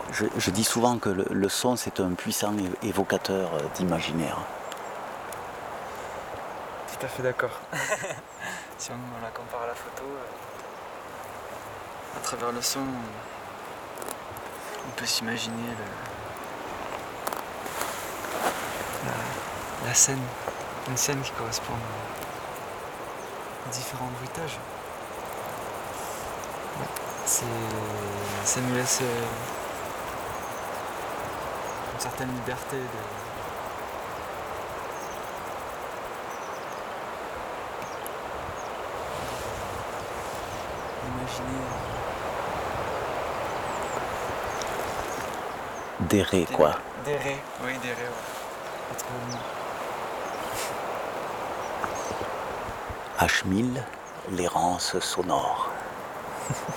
Je dis souvent que le son, c'est un puissant évocateur d'imaginaire. Tout à fait d'accord. Si on la compare à la photo, à travers le son, on peut s'imaginer la scène, une scène qui correspond aux différents bruitages. Ouais, ça nous laisse une certaine liberté d'imaginer. D'errer, quoi. D'errer, oui, d'errer, ouais. Pas trop le mot. H1000, l'errance sonore.